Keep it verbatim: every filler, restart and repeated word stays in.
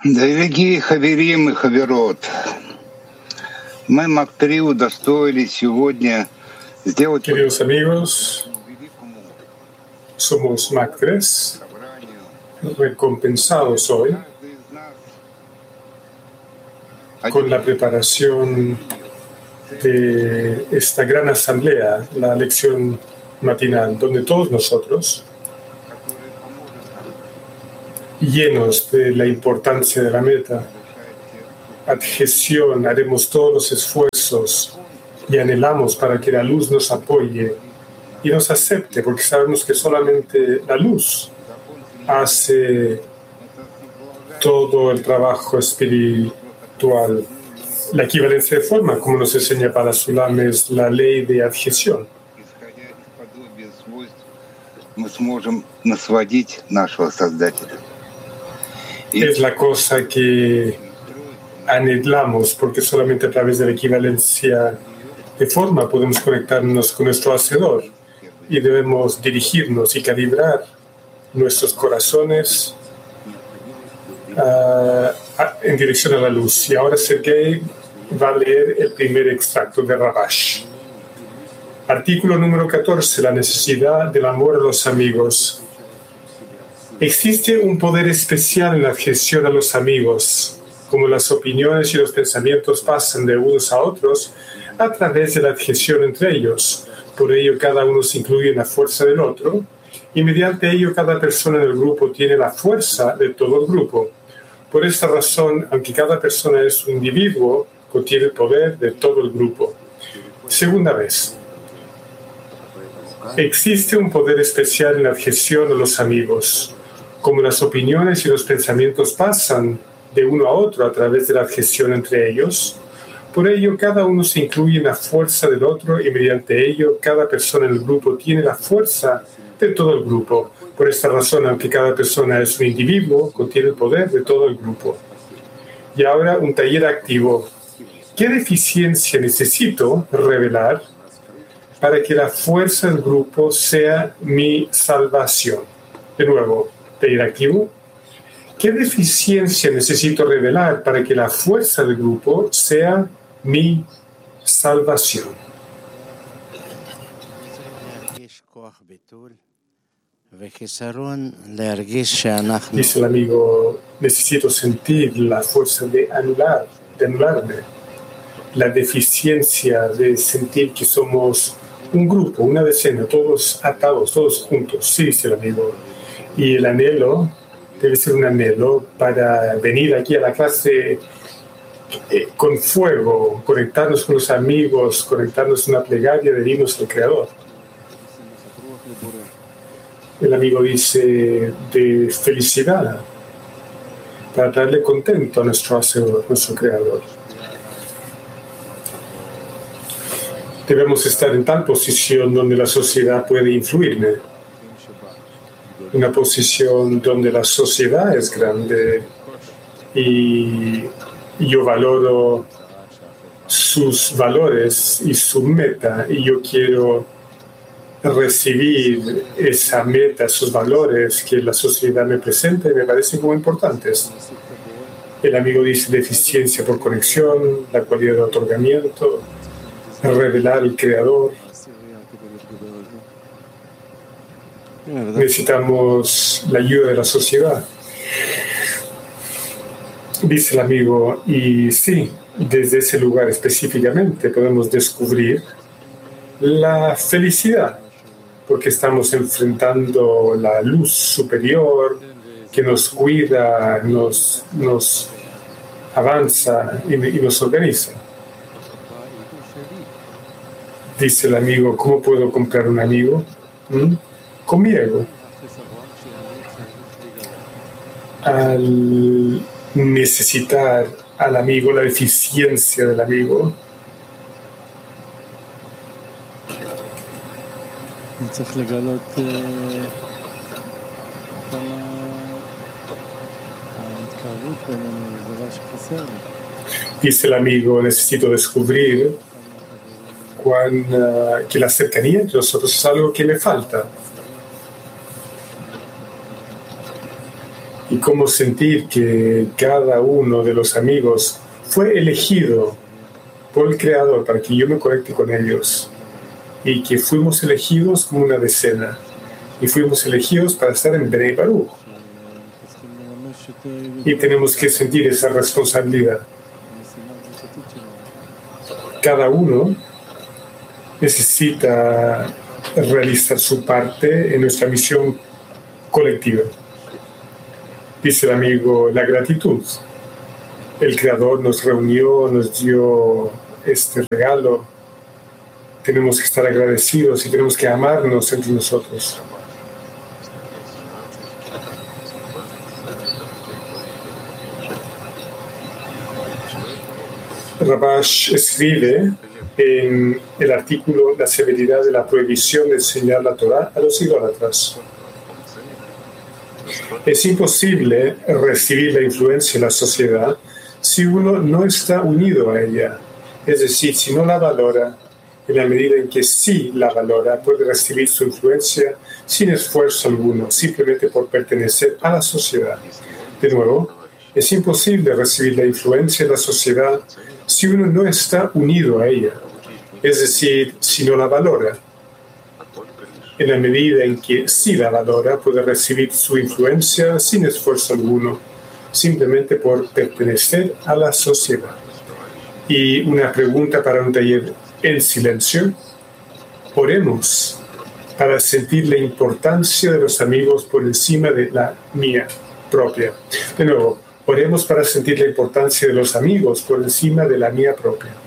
Дорогие хаверим и хаверот, мы Мактри удостоились сегодня сделать... Queridos amigos, somos Mac tres, recompensados hoy con la preparación de esta gran asamblea, la lección matinal, donde todos nosotros, llenos de la importancia de la meta, adhesión, haremos todos los esfuerzos y anhelamos para que la luz nos apoye y nos acepte, porque sabemos que solamente la luz hace todo el trabajo espiritual. La equivalencia de forma, como nos enseña Parasulam, es la ley de adhesión. Es la cosa que anhelamos, porque solamente a través de la equivalencia de forma podemos conectarnos con nuestro Hacedor y debemos dirigirnos y calibrar nuestros corazones uh, en dirección a la luz. Y ahora Sergei va a leer el primer extracto de Rabash. Artículo número catorce, la necesidad del amor a los amigos. Existe un poder especial en la adhesión a los amigos, como las opiniones y los pensamientos pasan de unos a otros a través de la adhesión entre ellos. Por ello, cada uno se incluye en la fuerza del otro, y mediante ello cada persona del grupo tiene la fuerza de todo el grupo. Por esta razón, aunque cada persona es un individuo, contiene el poder de todo el grupo. Segunda vez. Existe un poder especial en la adhesión a los amigos. Como las opiniones y los pensamientos pasan de uno a otro a través de la adhesión entre ellos, por ello cada uno se incluye en la fuerza del otro y mediante ello cada persona en el grupo tiene la fuerza de todo el grupo. Por esta razón, aunque cada persona es un individuo, contiene el poder de todo el grupo. Y ahora un taller activo. ¿Qué deficiencia necesito revelar para que la fuerza del grupo sea mi salvación? De nuevo, taller activo. ¿Qué deficiencia necesito revelar para que la fuerza del grupo sea mi salvación? Dice el amigo, necesito sentir la fuerza de anular, de anularme, la deficiencia de sentir que somos un grupo, una decena, todos atados, todos juntos. Sí, dice el amigo. Y el anhelo debe ser un anhelo para venir aquí a la clase eh, con fuego, conectarnos con los amigos, conectarnos en una plegaria de himnos al Creador. El amigo dice de felicidad, para traerle contento a nuestro Hacedor, nuestro Creador. Debemos estar en tal posición donde la sociedad puede influirme. Una posición donde la sociedad es grande y yo valoro sus valores y su meta, y yo quiero recibir esa meta, sus valores que la sociedad me presenta y me parecen como importantes. El amigo dice deficiencia por conexión, la cualidad de otorgamiento, revelar el Creador. Necesitamos la ayuda de la sociedad. Dice el amigo, y sí, desde ese lugar específicamente podemos descubrir la felicidad, porque estamos enfrentando la luz superior que nos cuida, nos, nos avanza y, y nos organiza. Dice el amigo, ¿cómo puedo comprar un amigo? ¿Mm? Con mi ego. Al necesitar al amigo, la deficiencia del amigo, dice el amigo, necesito descubrir cuán, uh, que la cercanía entre nosotros es algo que me falta. y cómo sentir que cada uno de los amigos fue elegido por el Creador para que yo me conecte con ellos, y que fuimos elegidos como una decena, y fuimos elegidos para estar en Bnei Baruch. Y tenemos que sentir esa responsabilidad. Cada uno necesita realizar su parte en nuestra misión colectiva. Dice el amigo, la gratitud. El Creador nos reunió, nos dio este regalo. Tenemos que estar agradecidos y tenemos que amarnos entre nosotros. Rabash escribe en el artículo La severidad de la prohibición de enseñar la Torah a los idólatras. Es imposible recibir la influencia de la sociedad si uno no está unido a ella, es decir, si no la valora. En la medida en que sí la valora, puede recibir su influencia sin esfuerzo alguno, simplemente por pertenecer a la sociedad. De nuevo, es imposible recibir la influencia de la sociedad si uno no está unido a ella, es decir, si no la valora. En la medida en que sí la valora, puede recibir su influencia sin esfuerzo alguno, simplemente por pertenecer a la sociedad. Y una pregunta para un taller en silencio. Oremos para sentir la importancia de los amigos por encima de la mía propia. De nuevo, oremos para sentir la importancia de los amigos por encima de la mía propia.